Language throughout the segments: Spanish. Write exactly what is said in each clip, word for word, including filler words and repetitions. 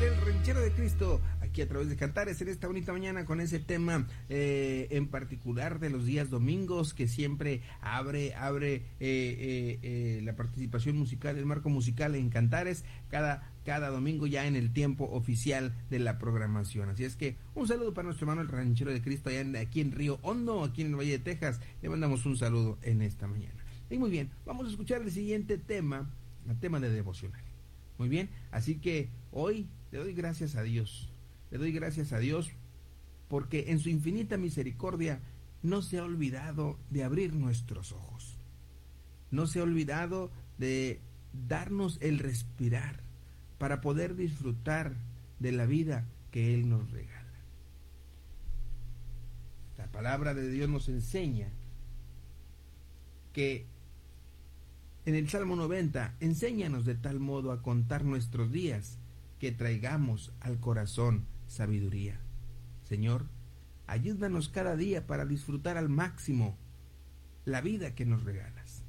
el Ranchero de Cristo, aquí a través de Cantares en esta bonita mañana con ese tema eh, en particular de los días domingos que siempre abre abre eh, eh, eh, la participación musical, el marco musical en Cantares cada cada domingo ya en el tiempo oficial de la programación. Así es que un saludo para nuestro hermano el Ranchero de Cristo allá en, aquí en Río Hondo, aquí en el Valle de Texas. Le mandamos un saludo en esta mañana. Y muy bien, vamos a escuchar el siguiente tema, el tema de devocional. Muy bien, así que hoy le doy gracias a Dios, le doy gracias a Dios porque en su infinita misericordia no se ha olvidado de abrir nuestros ojos, no se ha olvidado de darnos el respirar para poder disfrutar de la vida que Él nos regala. La palabra de Dios nos enseña que en el Salmo noventa, enséñanos de tal modo a contar nuestros días que traigamos al corazón sabiduría. Señor, ayúdanos cada día para disfrutar al máximo la vida que nos regalas,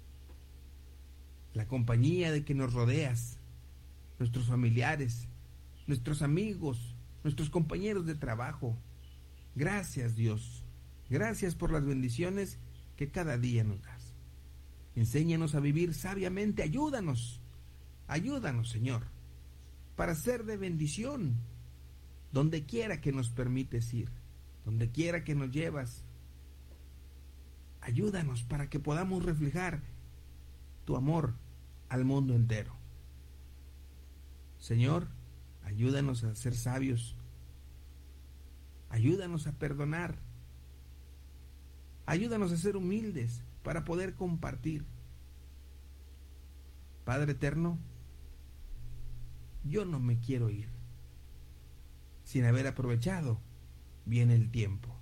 la compañía de que nos rodeas, nuestros familiares, nuestros amigos, nuestros compañeros de trabajo. Gracias, Dios, gracias por las bendiciones que cada día nos das. Enséñanos a vivir sabiamente, ayúdanos, ayúdanos, Señor, para ser de bendición, donde quiera que nos permites ir, donde quiera que nos llevas. Ayúdanos para que podamos reflejar tu amor al mundo entero. Señor, ayúdanos a ser sabios, ayúdanos a perdonar, ayúdanos a ser humildes para poder compartir. Padre eterno, yo no me quiero ir sin haber aprovechado bien el tiempo.